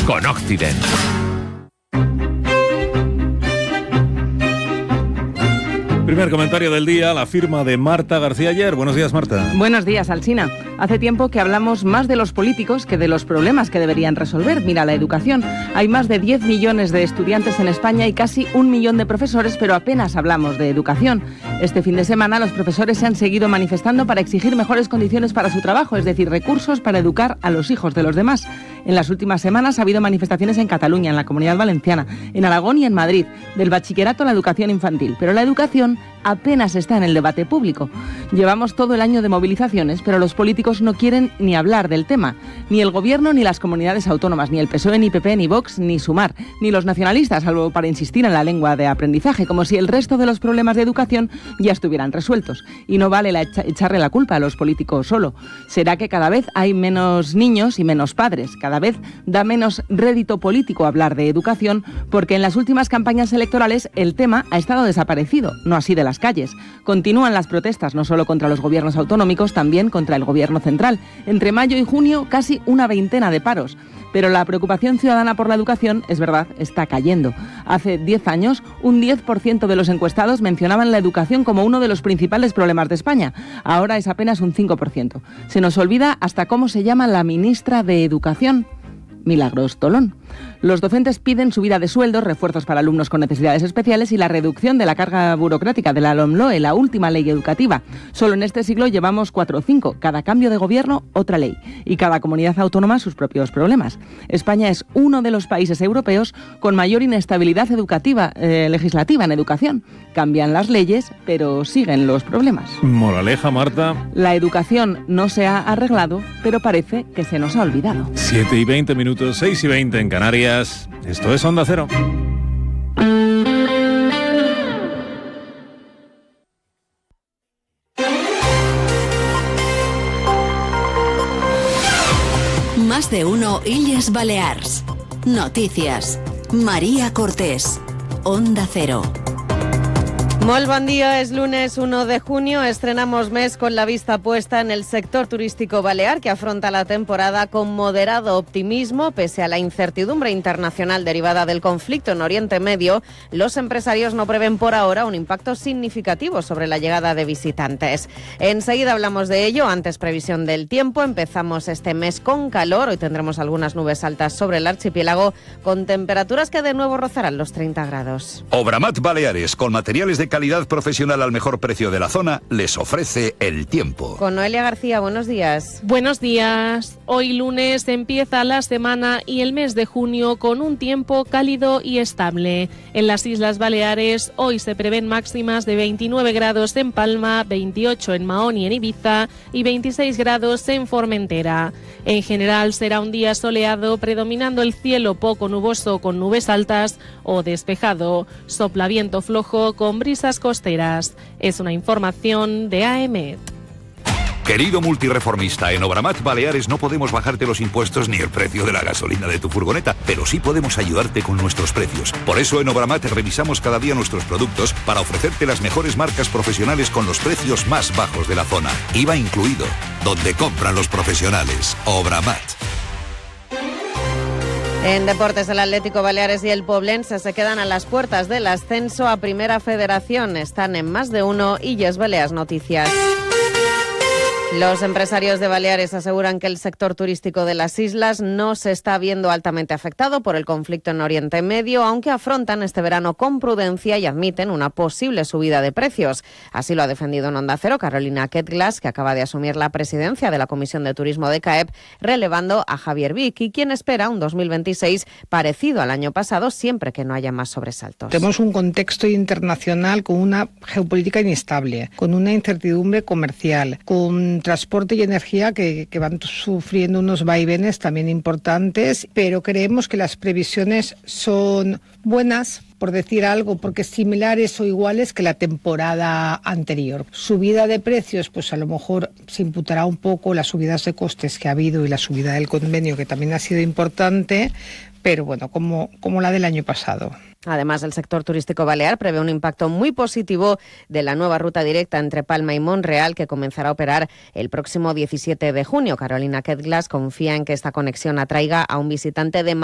con Occident. Primer comentario del día, la firma de Marta García Ayer. Buenos días, Marta. Buenos días, Alsina. Hace tiempo que hablamos más de los políticos que de los problemas que deberían resolver. Mira, la educación. Hay más de 10 millones de estudiantes en España y casi 1 millón de profesores, pero apenas hablamos de educación. Este fin de semana los profesores se han seguido manifestando para exigir mejores condiciones para su trabajo, es decir, recursos para educar a los hijos de los demás. En las últimas semanas ha habido manifestaciones en Cataluña, en la Comunidad Valenciana, en Aragón y en Madrid, del bachillerato a la educación infantil. Pero la educación apenas está en el debate público. Llevamos todo el año de movilizaciones, pero los políticos no quieren ni hablar del tema. Ni el Gobierno, ni las comunidades autónomas, ni el PSOE, ni PP, ni Vox, ni Sumar, ni los nacionalistas, salvo para insistir en la lengua de aprendizaje, como si el resto de los problemas de educación ya estuvieran resueltos. Y no vale echarle la culpa a los políticos solo. Será que cada vez hay menos niños y menos padres. Cada vez da menos rédito político hablar de educación, porque en las últimas campañas electorales el tema ha estado desaparecido, no así de las calles. Continúan las protestas, no solo contra los gobiernos autonómicos, también contra el gobierno central. Entre mayo y junio, casi una veintena de paros. Pero la preocupación ciudadana por la educación, es verdad, está cayendo. Hace 10 años, un 10% de los encuestados mencionaban la educación como uno de los principales problemas de España. Ahora es apenas un 5%. Se nos olvida hasta cómo se llama la ministra de Educación. Milagros Tolón. Los docentes piden subida de sueldos, refuerzos para alumnos con necesidades especiales y la reducción de la carga burocrática de la LOMLOE, la última ley educativa. Solo en este siglo llevamos 4 o 5. Cada cambio de gobierno, otra ley. Y cada comunidad autónoma sus propios problemas. España es uno de los países europeos con mayor inestabilidad educativa, legislativa en educación. Cambian las leyes, pero siguen los problemas. Moraleja, Marta. La educación no se ha arreglado, pero parece que se nos ha olvidado. 7:20, 6:20 en Canarias. Esto es Onda Cero. Más de uno Illes Balears. Noticias. María Cortés. Onda Cero. Molt bon dia, es lunes 1 de junio, estrenamos mes con la vista puesta en el sector turístico balear que afronta la temporada con moderado optimismo pese a la incertidumbre internacional derivada del conflicto en Oriente Medio. Los empresarios no prevén por ahora un impacto significativo sobre la llegada de visitantes. Enseguida hablamos de ello, antes previsión del tiempo, empezamos este mes con calor, hoy tendremos algunas nubes altas sobre el archipiélago con temperaturas que de nuevo rozarán los 30 grados. Obramat Baleares, con materiales de calidad profesional al mejor precio de la zona, les ofrece el tiempo. Con Noelia García, buenos días. Buenos días. Hoy lunes empieza la semana y el mes de junio con un tiempo cálido y estable. En las Islas Baleares hoy se prevén máximas de 29 grados en Palma, 28 en Mahón y en Ibiza y 26 grados en Formentera. En general será un día soleado, predominando el cielo poco nuboso con nubes altas o despejado. Sopla viento flojo con brisas costeras. Es una información de AEMET. Querido multireformista, en Obramat Baleares no podemos bajarte los impuestos ni el precio de la gasolina de tu furgoneta, pero sí podemos ayudarte con nuestros precios. Por eso en Obramat revisamos cada día nuestros productos para ofrecerte las mejores marcas profesionales con los precios más bajos de la zona. IVA incluido, donde compran los profesionales. Obramat. En deportes, el Atlético Baleares y el Poblense se quedan a las puertas del ascenso a Primera Federación. Están en Más de Uno Illes Balears Noticias. Los empresarios de Baleares aseguran que el sector turístico de las islas no se está viendo altamente afectado por el conflicto en Oriente Medio, aunque afrontan este verano con prudencia y admiten una posible subida de precios. Así lo ha defendido en Onda Cero Carolina Ketglas, que acaba de asumir la presidencia de la Comisión de Turismo de CAEP, relevando a Javier Vic, y quien espera un 2026 parecido al año pasado, siempre que no haya más sobresaltos. Tenemos un contexto internacional con una geopolítica inestable, con una incertidumbre comercial, con transporte y energía que van sufriendo unos vaivenes también importantes, pero creemos que las previsiones son buenas, por decir algo, porque similares o iguales que la temporada anterior. Subida de precios, pues a lo mejor se imputará un poco las subidas de costes que ha habido y la subida del convenio, que también ha sido importante, pero bueno, como la del año pasado. Además, el sector turístico balear prevé un impacto muy positivo de la nueva ruta directa entre Palma y Monreal, que comenzará a operar el próximo 17 de junio. Carolina Ketglas confía en que esta conexión atraiga a un visitante de